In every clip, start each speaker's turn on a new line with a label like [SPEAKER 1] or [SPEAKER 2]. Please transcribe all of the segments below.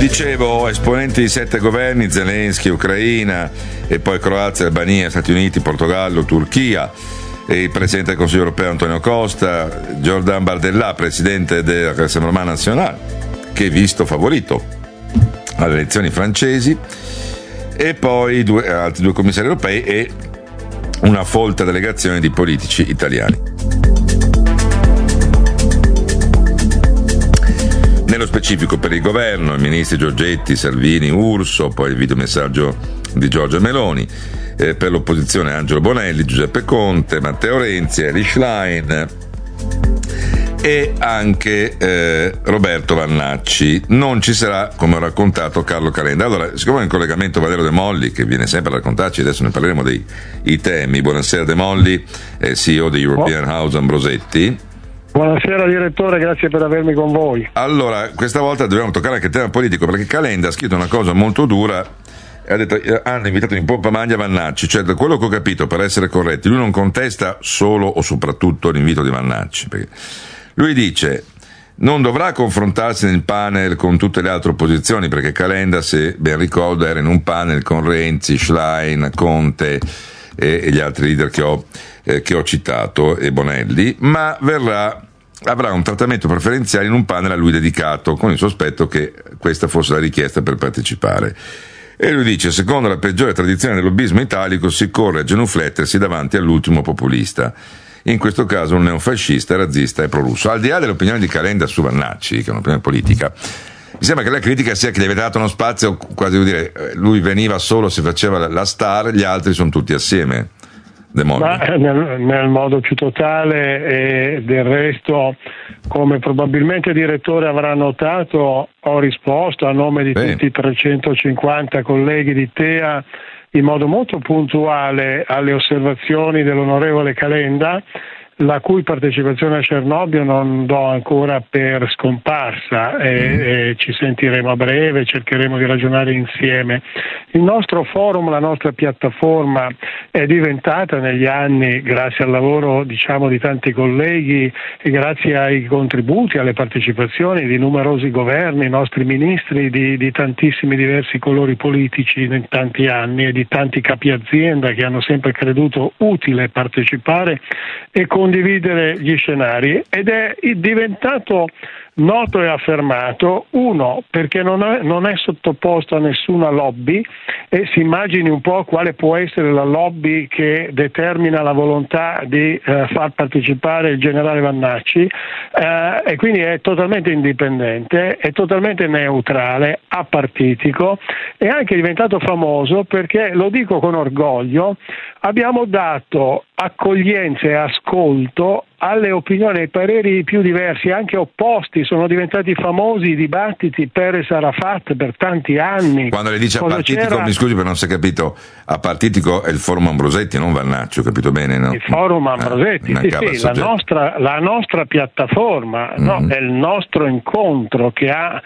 [SPEAKER 1] Dicevo, esponenti di 7 governi, Zelensky, Ucraina, e poi Croazia, Albania, Stati Uniti, Portogallo, Turchia, e il Presidente del Consiglio europeo Antonio Costa, Jordan Bardella, Presidente del Rassemblement National, che è visto favorito alle elezioni francesi, e poi altri 2 commissari europei e una folta delegazione di politici italiani. Nello specifico per il governo, i ministri Giorgetti, Salvini, Urso, poi il videomessaggio di Giorgia Meloni, per l'opposizione Angelo Bonelli, Giuseppe Conte, Matteo Renzi, Eli Schlein e anche Roberto Vannacci. Non ci sarà, come ho raccontato, Carlo Calenda. Allora, siccome è in collegamento Valerio De Molli, che viene sempre a raccontarci, adesso ne parleremo dei temi. Buonasera De Molli, CEO di European House Ambrosetti.
[SPEAKER 2] Buonasera direttore, grazie per avermi con voi.
[SPEAKER 1] Allora, questa volta dobbiamo toccare anche il tema politico, perché Calenda ha scritto una cosa molto dura e ha detto: hanno invitato in pompa magna Vannacci. Cioè, da quello che ho capito, per essere corretti, lui non contesta solo o soprattutto l'invito di Vannacci, perché lui dice non dovrà confrontarsi nel panel con tutte le altre opposizioni, perché Calenda, se ben ricordo, era in un panel con Renzi, Schlein, Conte e gli altri leader che ho citato, e Bonelli, ma avrà un trattamento preferenziale in un panel a lui dedicato, con il sospetto che questa fosse la richiesta per partecipare. E lui dice: secondo la peggiore tradizione del lobbismo italico si corre a genuflettersi davanti all'ultimo populista, in questo caso un neofascista, razzista e prorusso. Al di là dell'opinione di Calenda su Vannacci, che è un'opinione politica, mi sembra che la critica sia che gli avete dato uno spazio, quasi vuol dire, lui veniva solo se faceva la star, gli altri sono tutti assieme.
[SPEAKER 2] Ma nel modo più totale, e del resto, come probabilmente il direttore avrà notato, ho risposto a nome di tutti i 350 colleghi di TEA in modo molto puntuale alle osservazioni dell'onorevole Calenda, la cui partecipazione a Cernobbio non do ancora per scomparsa, e ci sentiremo a breve, cercheremo di ragionare insieme. Il nostro forum, la nostra piattaforma è diventata negli anni, grazie al lavoro di tanti colleghi e grazie ai contributi, alle partecipazioni di numerosi governi, nostri ministri di tantissimi diversi colori politici in tanti anni, e di tanti capi azienda che hanno sempre creduto utile partecipare e condividere gli scenari, ed è diventato noto e affermato, uno, perché non è sottoposto a nessuna lobby, e si immagini un po' quale può essere la lobby che determina la volontà di far partecipare il generale Vannacci, e quindi è totalmente indipendente, è totalmente neutrale, apartitico, e anche diventato famoso perché, lo dico con orgoglio, abbiamo dato accoglienza e ascolto alle opinioni e ai pareri più diversi, anche opposti. Sono diventati famosi i dibattiti Peres Arafat per tanti anni.
[SPEAKER 1] Quando le dice apartitico, mi scusi per non si è capito, apartitico è il forum Ambrosetti, non Vannacci, ho capito bene, no?
[SPEAKER 2] Il forum Ambrosetti, sì, la nostra piattaforma, no? È il nostro incontro che ha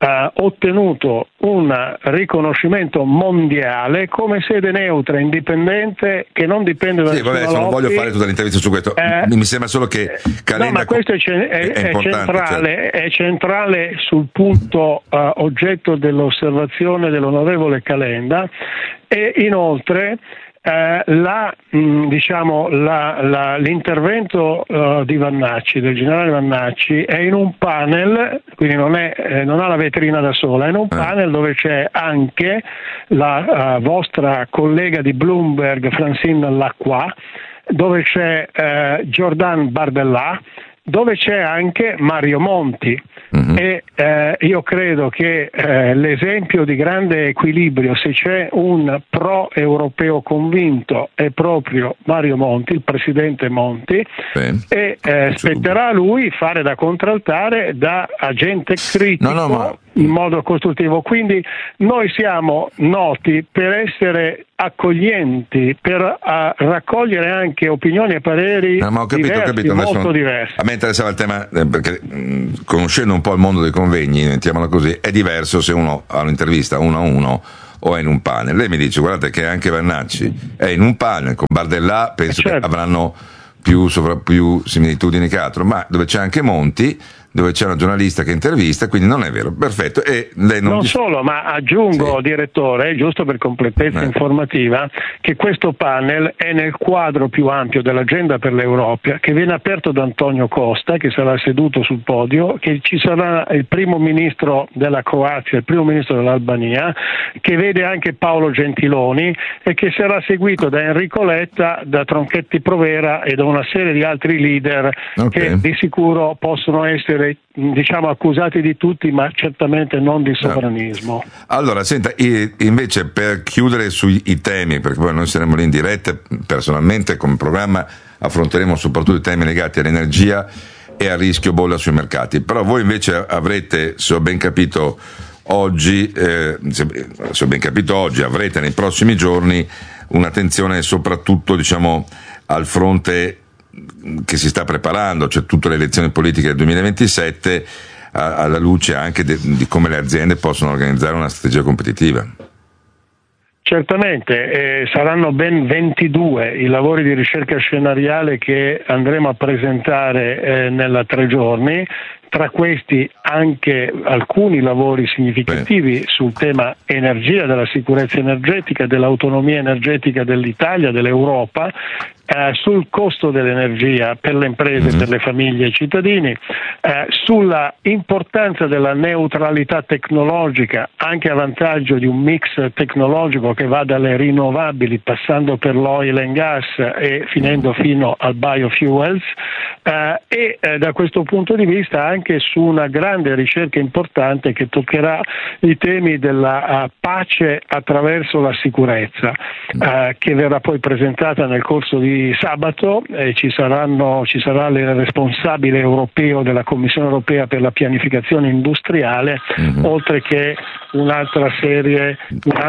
[SPEAKER 2] ottenuto un riconoscimento mondiale come sede neutra, indipendente, che non dipende da nessuna lobby.
[SPEAKER 1] Non voglio fare tutta l'intervista su questo, mi sembra solo che Calenda,
[SPEAKER 2] no, ma questo è centrale, è centrale sul punto oggetto dell'osservazione dell'onorevole Calenda, e inoltre l'intervento di Vannacci, del generale Vannacci, è in un panel, quindi non ha la vetrina da sola, è in un panel dove c'è anche la vostra collega di Bloomberg, Francine Lacqua, dove c'è Jordan Bardella, dove c'è anche Mario Monti. E io credo che l'esempio di grande equilibrio, se c'è un pro-europeo convinto, è proprio Mario Monti, il presidente Monti, e spetterà a lui fare da contraltare, da agente critico in modo costruttivo. Quindi noi siamo noti per essere accoglienti, per raccogliere anche opinioni e pareri molto diversi.
[SPEAKER 1] A me interessava il tema, perché conoscendo un po' il mondo dei convegni, mettiamola così, è diverso se uno ha un'intervista uno a uno o è in un panel. Lei mi dice: guardate che anche Vannacci è in un panel con Bardella, penso che avranno più similitudini che altro, ma dove c'è anche Monti, dove c'è una giornalista che intervista, quindi non è vero. Perfetto. E lei
[SPEAKER 2] non solo, ma aggiungo, sì, direttore, giusto per completezza informativa, che questo panel è nel quadro più ampio dell'agenda per l'Europa, che viene aperto da Antonio Costa, che sarà seduto sul podio, che ci sarà il primo ministro della Croazia, il primo ministro dell'Albania, che vede anche Paolo Gentiloni e che sarà seguito da Enrico Letta, da Tronchetti Provera e da una serie di altri leader che di sicuro possono essere, diciamo, accusati di tutti, ma certamente non di sovranismo.
[SPEAKER 1] Allora, senta, invece per chiudere sui temi, perché poi noi saremo lì in diretta, personalmente come programma affronteremo soprattutto i temi legati all'energia e al rischio bolla sui mercati, però voi invece avrete, se ho ben capito oggi, avrete nei prossimi giorni un'attenzione soprattutto, diciamo, al fronte che si sta preparando, cioè tutte le elezioni politiche del 2027, alla luce anche di come le aziende possono organizzare una strategia competitiva.
[SPEAKER 2] Certamente, saranno ben 22 i lavori di ricerca scenariale che andremo a presentare nella 3 giorni, tra questi anche alcuni lavori significativi sul tema energia, della sicurezza energetica, dell'autonomia energetica dell'Italia, dell'Europa, sul costo dell'energia per le imprese, per le famiglie e i cittadini, sulla importanza della neutralità tecnologica anche a vantaggio di un mix tecnologico che va dalle rinnovabili passando per l'oil and gas e finendo fino al biofuels, e da questo punto di vista anche su una grande ricerca importante che toccherà i temi della pace attraverso la sicurezza, che verrà poi presentata nel corso di sabato. Ci sarà il responsabile europeo della Commissione europea per la pianificazione industriale, oltre che un'altra serie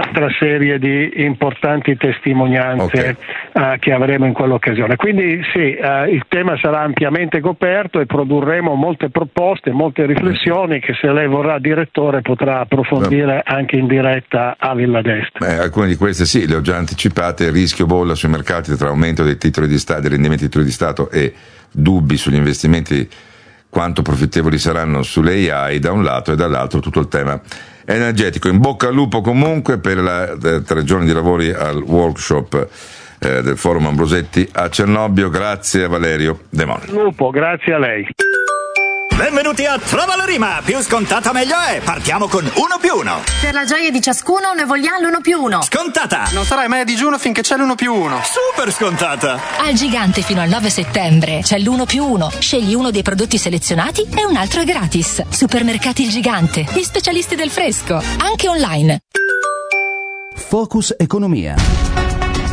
[SPEAKER 2] di importanti testimonianze che avremo in quell'occasione. Quindi sì, il tema sarà ampiamente coperto e produrremo molte proposte, molte riflessioni che, se lei vorrà, direttore, potrà approfondire anche in diretta a Villa d'Este.
[SPEAKER 1] Alcune di queste sì, le ho già anticipate: il rischio bolla sui mercati tra aumento dei titoli di Stato, dei rendimenti dei titoli di Stato e dubbi sugli investimenti, quanto profittevoli saranno sulle AI da un lato, e dall'altro tutto il tema energetico. In bocca al lupo comunque per la 3 giorni di lavori al workshop del Forum Ambrosetti a Cernobbio. Grazie a Valerio De Moni.
[SPEAKER 2] Lupo, grazie a lei.
[SPEAKER 3] Benvenuti a Trova la Rima, più scontata meglio è. Partiamo con 1+1.
[SPEAKER 4] Per la gioia di ciascuno ne vogliamo l'1+1.
[SPEAKER 3] Scontata.
[SPEAKER 5] Non sarai mai a digiuno finché c'è l'1+1.
[SPEAKER 3] Super scontata.
[SPEAKER 6] Al Gigante fino al 9 settembre c'è l'1+1. Scegli uno dei prodotti selezionati e un altro è gratis. Supermercati Il Gigante, gli specialisti del fresco, anche online.
[SPEAKER 7] Focus Economia.